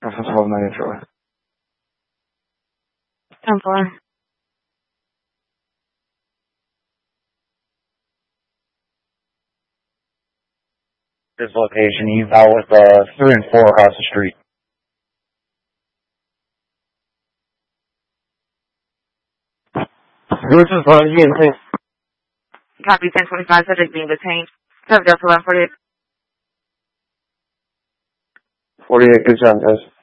That's 1290 Troy. 10-4. This location, eval with 3 and 4 across the street. This is fine, you can think. Copy 1025, subject being detained. 7 Delta 148. 48, good job, guys.